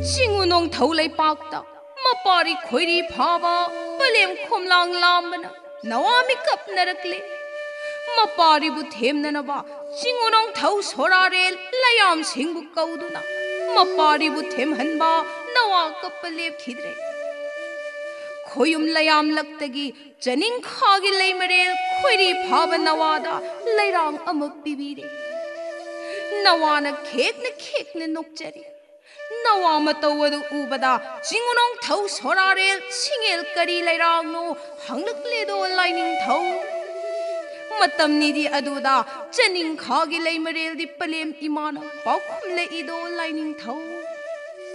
ꯆꯤꯡꯎꯅꯣꯡ ꯊꯧ ꯂꯩꯄꯥꯛꯇ ꯃꯄꯥꯔꯤ ꯈꯣꯏꯔꯤ ꯐꯥꯕ ꯄꯂꯦꯝ ꯈꯣꯝꯂꯥꯡ ꯂꯥꯝꯕꯅ ꯅꯋꯥ ꯃꯤꯀꯞꯅꯔꯛꯂꯦ ꯃꯄꯥꯔꯤꯕꯨ ꯊꯦꯝꯅꯅꯕ ꯆꯤꯡꯎꯅꯣꯡ ꯊꯧ ꯁꯣꯔꯥꯔꯦꯜ ꯂꯌꯥꯝꯁꯤꯡꯕꯨ ꯀꯧꯗꯨꯅ ꯃꯄꯥꯔꯤꯕु थेमहनबा नवा कप्प लेपखिद्रे खोयुम लयाम लक्तगी जनिंग खागी लेमरेल खोरी फाब नवादा लैरांग अम पिबीरे नवाना खेकने नोकचरी नवा मतवदु उबदा चिंगुनोंग थौ सोरारेल सिंगेल करी लैरांगनो हंगलक्लेदो लाइनिंग थौ मतम निदि अदुदा जनिंग खागी लेमरेल दि पलेम इमाना पाखुम ले इदो लाइनिंग थौ